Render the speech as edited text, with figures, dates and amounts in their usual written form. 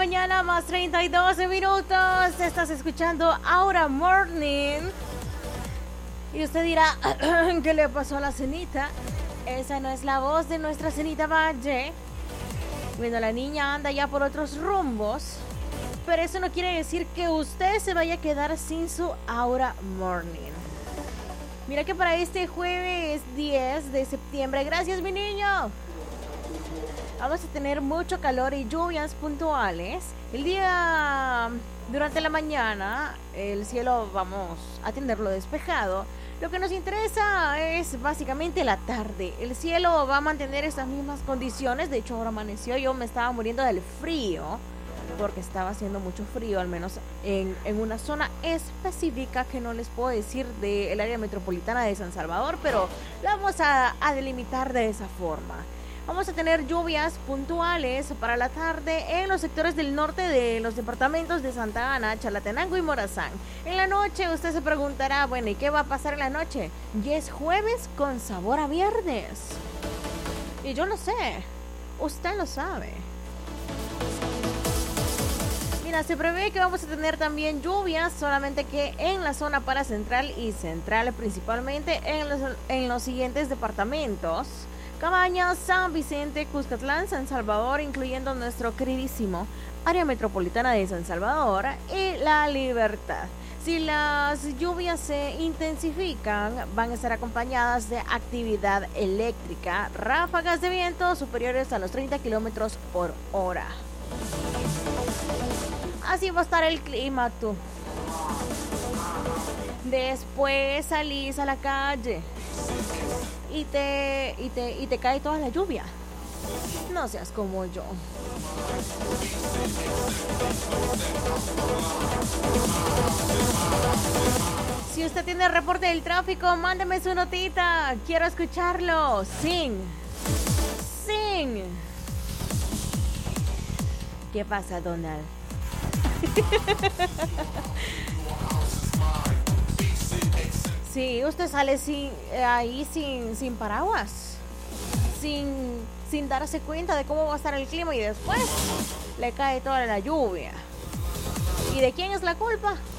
mañana, más 32 minutos. Estás escuchando Aura Morning. Y usted dirá, ¿qué le pasó a la Cenita? Esa no es la voz de nuestra Cenita Valle. Bueno, la niña anda ya por otros rumbos. Pero eso no quiere decir que usted se vaya a quedar sin su Aura Morning. Mira que para este jueves 10 de septiembre, gracias mi niño, vamos a tener mucho calor y lluvias puntuales. El día, durante la mañana, el cielo vamos a tenerlo despejado. Lo que nos interesa es básicamente la tarde. El cielo va a mantener estas mismas condiciones. De hecho, ahora amaneció, yo me estaba muriendo del frío, porque estaba haciendo mucho frío, al menos en una zona específica que no les puedo decir del área metropolitana de San Salvador, pero la vamos a delimitar de esa forma. Vamos a tener lluvias puntuales para la tarde en los sectores del norte de los departamentos de Santa Ana, Chalatenango y Morazán. En la noche usted se preguntará, bueno, ¿y qué va a pasar en la noche? Y es jueves con sabor a viernes. Y yo lo sé, usted lo sabe. Mira, se prevé que vamos a tener también lluvias, solamente que en la zona para central y central, principalmente en los siguientes departamentos: Cabañas, San Vicente, Cuscatlán, San Salvador, incluyendo nuestro queridísimo área metropolitana de San Salvador y La Libertad. Si las lluvias se intensifican, van a estar acompañadas de actividad eléctrica, ráfagas de viento superiores a los 30 kilómetros por hora. Así va a estar el clima, tú. Después salís a la calle y te cae toda la lluvia. No seas como yo. Si usted tiene el reporte del tráfico, mándeme su notita. Quiero escucharlo. Sing. ¿Qué pasa, Donald? Sí, usted sale sin paraguas, sin darse cuenta de cómo va a estar el clima y después le cae toda la lluvia. ¿Y de quién es la culpa?